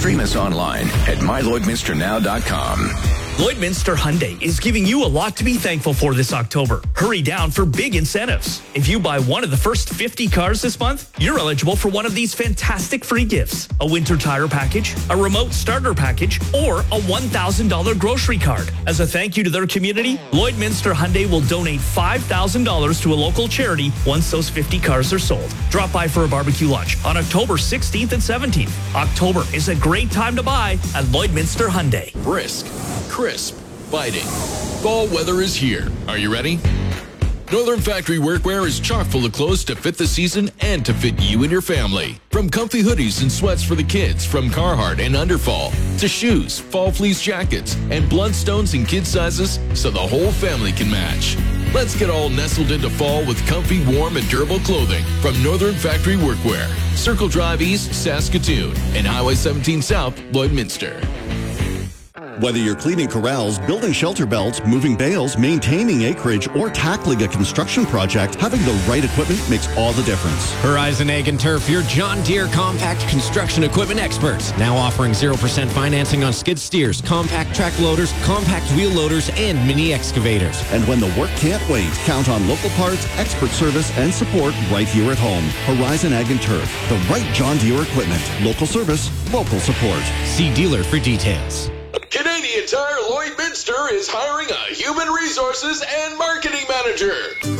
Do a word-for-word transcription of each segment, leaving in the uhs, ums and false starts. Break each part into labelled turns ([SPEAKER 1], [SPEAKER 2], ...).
[SPEAKER 1] Stream us online at my lloydminster now dot com.
[SPEAKER 2] Lloydminster Hyundai is giving you a lot to be thankful for this October. Hurry down for big incentives. If you buy one of the first fifty cars this month, you're eligible for one of these fantastic free gifts. A winter tire package, a remote starter package, or a one thousand dollars grocery card. As a thank you to their community, Lloydminster Hyundai will donate five thousand dollars to a local charity once those fifty cars are sold. Drop by for a barbecue lunch on October sixteenth and seventeenth. October is a great time to buy at Lloydminster Hyundai.
[SPEAKER 3] Brisk, crisp, biting. Fall weather is here. Are you ready? Northern Factory Workwear is chock full of clothes to fit the season and to fit you and your family. From comfy hoodies and sweats for the kids from Carhartt and Underfall, to shoes, fall fleece jackets, and Bloodstones in kid sizes so the whole family can match. Let's get all nestled into fall with comfy, warm, and durable clothing from Northern Factory Workwear. Circle Drive East, Saskatoon, and Highway seventeen South, Lloydminster.
[SPEAKER 4] Whether you're cleaning corrals, building shelter belts, moving bales, maintaining acreage, or tackling a construction project, having the right equipment makes all the difference.
[SPEAKER 5] Horizon Ag and Turf, your John Deere compact construction equipment experts. Now offering zero percent financing on skid steers, compact track loaders, compact wheel loaders, and mini excavators.
[SPEAKER 4] And when the work can't wait, count on local parts, expert service, and support right here at home. Horizon Ag and Turf, the right John Deere equipment. Local service, local support.
[SPEAKER 5] See dealer for details.
[SPEAKER 3] Canadian Tire Lloydminster is hiring a human resources and marketing manager.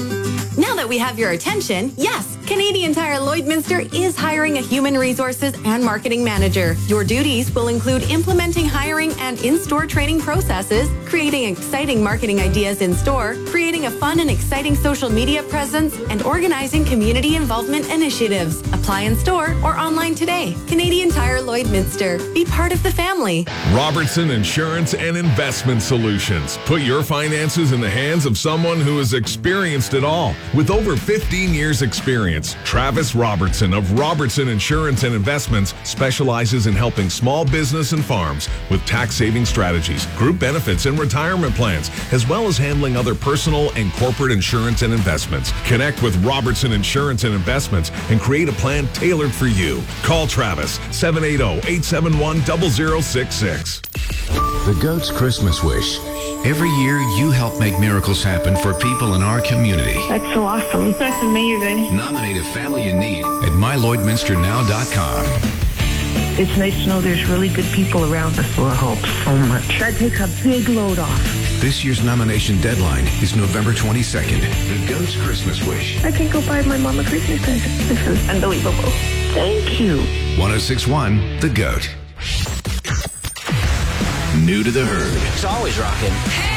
[SPEAKER 6] Now that we have your attention, yes, Canadian Tire Lloydminster is hiring a human resources and marketing manager. Your duties will include implementing hiring and in-store training processes, creating exciting marketing ideas in-store, creating a fun and exciting social media presence, and organizing community involvement initiatives. Apply in-store or online today. Canadian Tire Lloydminster. Be part of the family.
[SPEAKER 7] Robertson Insurance and Investment Solutions. Put your finances in the hands of someone who has experienced it all. With over fifteen years experience, Travis Robertson of Robertson Insurance and Investments specializes in helping small business and farms with tax-saving strategies, group benefits, and retirement plans, as well as handling other personal and corporate insurance and investments. Connect with Robertson Insurance and Investments and create a plan tailored for you. Call Travis, seven eight zero, eight seven one, zero zero six six.
[SPEAKER 1] The Goat's Christmas Wish. Every year, you help make miracles happen for people in our community.
[SPEAKER 8] That's so awesome. That's amazing.
[SPEAKER 1] Nominate a family in need at my lloydminster now dot com.
[SPEAKER 8] It's nice to know there's really good people around us who help so much. That takes a big load off.
[SPEAKER 1] This year's nomination deadline is November twenty-second. The Goat's Christmas Wish.
[SPEAKER 8] I can go buy my mom a Christmas present. This is unbelievable. Thank you.
[SPEAKER 1] one oh six point one The Goat. New to the herd.
[SPEAKER 9] It's always rocking.